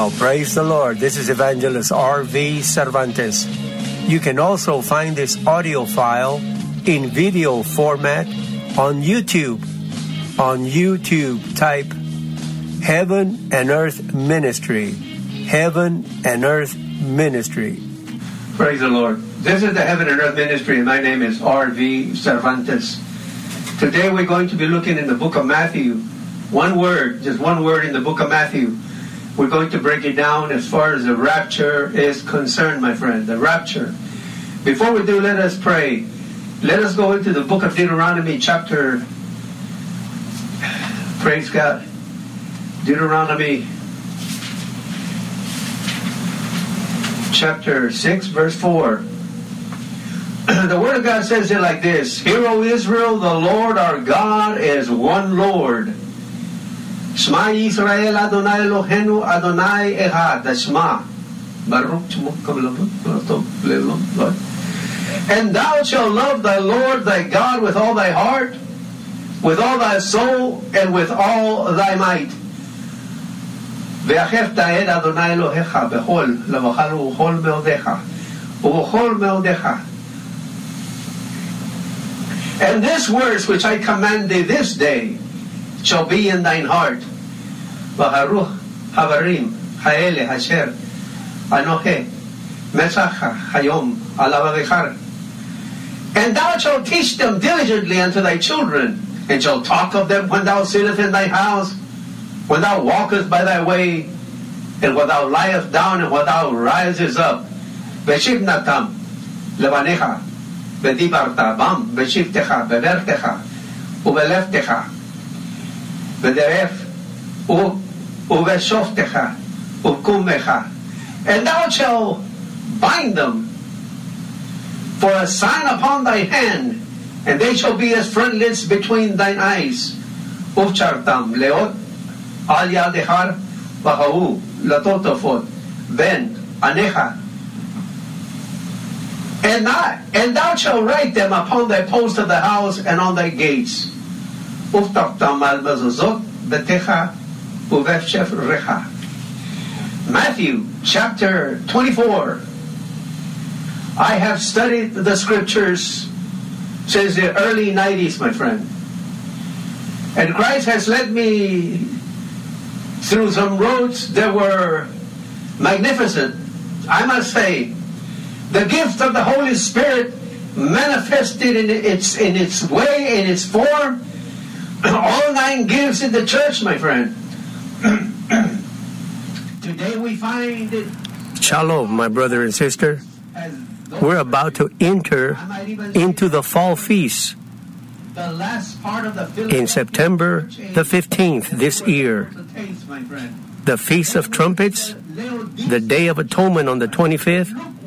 Well, praise the Lord. This is Evangelist R.V. Cervantes. You can also find this audio file in video format on YouTube. On YouTube, type Heaven and Earth Ministry. Heaven and Earth Ministry. Praise the Lord. This is the Heaven and Earth Ministry, and my name is R.V. Cervantes. Today we're going to be looking in the book of Matthew. One word, just one word in the book of Matthew. We're going to break it down as far as the rapture is concerned, my friend. The rapture. Before we do, let us pray. Let us go into the book of Deuteronomy chapter... Praise God. Deuteronomy chapter 6, verse 4. The Word of God says it like this. Hear, O Israel, the Lord our God is one Lord. Shema Yisrael Adonai Eloheinu Adonai Echad. The Shema. Baruch Shemo Lord. And thou shalt love thy Lord thy God with all thy heart, with all thy soul, and with all thy might. ואהבת את אדוני אלוהיך בכל לבבך ובכל מאודיך ובכל מאודיך. And this verse which I command thee this day shall be in thine heart. V'haruch havarim ha'ele asher anohe mesacha hayom ala v'char. And thou shalt teach them diligently unto thy children, and shalt talk of them when thou sittest in thy house, when thou walkest by thy way, and when thou liest down, and when thou risest up. V'shivnatam levanecha v'dibarta bam v'shivtecha v'vertecha u'veleftecha v'deref u'veshoftecha u'kumecha. And thou shalt bind them for a sign upon thy hand, and they shall be as frontlets between thine eyes. Uvchartam leot al yadechar v'ha'u latotofot ben anecha. And thou shalt write them upon thy posts of the house and on thy gates. Uvtachtam al mezuzot betecha uvefshef recha. Matthew chapter 24. I have studied the scriptures since the early 90s, my friend. And Christ has led me through some roads that were magnificent. I must say, the gift of the Holy Spirit manifested in its way, in its form, all 9 gifts in the church, my friend. Today we find it. Shalom, my brother and sister. We're about to enter into the fall feast in September the 15th this year. The Feast of Trumpets, the Day of Atonement on the 25th,